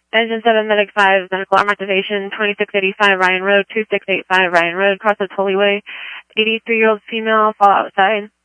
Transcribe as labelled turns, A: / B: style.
A: Engine 7, Medic 5, medical arm activation, 2685 Ryan Road, 2685 Ryan Road, cross the Tully Way. 83-year-old female, fall outside.